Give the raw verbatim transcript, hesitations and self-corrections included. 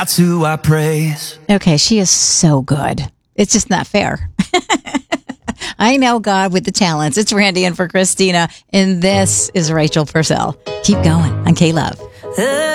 That's who I praise. Okay, she is so good. It's just not fair. I know God with the talents. It's Randy in for Christina, and this is Rachel Purcell. Keep going on K-Love.